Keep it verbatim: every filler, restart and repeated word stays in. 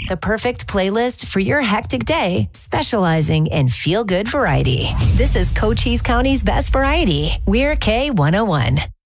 the perfect playlist for your hectic day, specializing in feel-good variety. This is Cochise County's best variety. We're K one oh one.